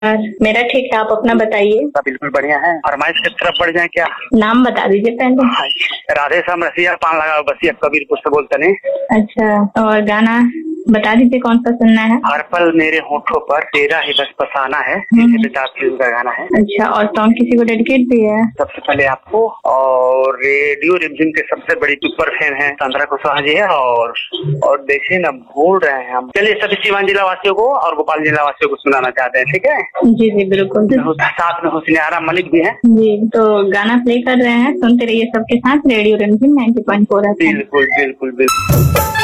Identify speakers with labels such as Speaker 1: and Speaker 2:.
Speaker 1: मेरा ठीक है, आप अपना बताइए।
Speaker 2: बिल्कुल बढ़िया है। फरमाइश की तरफ बढ़ जाए क्या?
Speaker 1: नाम बता दीजिए पहले।
Speaker 2: हाँ, राधे श्याम रसिया पान लगा बसिया कबीरपुर से बोलते नहीं।
Speaker 1: अच्छा, और गाना बता दीजिए कौन सा सुनना है।
Speaker 2: हर पल मेरे होठों पर तेरा ही बस फसाना है, फिल्म का गाना है।
Speaker 1: अच्छा, और सॉन्ग किसी को डेडिकेट भी है?
Speaker 2: सबसे पहले आपको, और रेडियो रिमझिम के सबसे बड़ी सुपर फैन है चंद्रा कुशवाहा जी है। और देखिए ना, भूल रहे हैं हम। चलिए सभी सीवान जिला वासियों को और गोपाल जिला वासियों को सुनाना चाहते हैं, ठीक है?
Speaker 1: जी जी बिल्कुल।
Speaker 2: साथ में हुस्न आरा मलिक भी है
Speaker 1: जी। तो गाना प्ले कर रहे हैं, सुनते रहिए सबके साथ रेडियो रिमझिम 90.4।
Speaker 2: बिल्कुल बिल्कुल बिल्कुल।